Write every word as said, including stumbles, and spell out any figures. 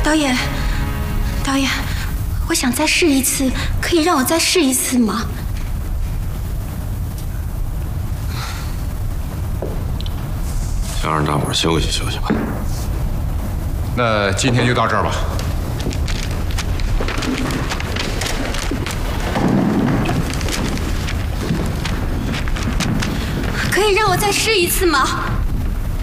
导演，导演，我想再试一次，可以让我再试一次吗？ 想让大伙休息休息吧。 那今天就到这儿吧。 可以让我再试一次吗？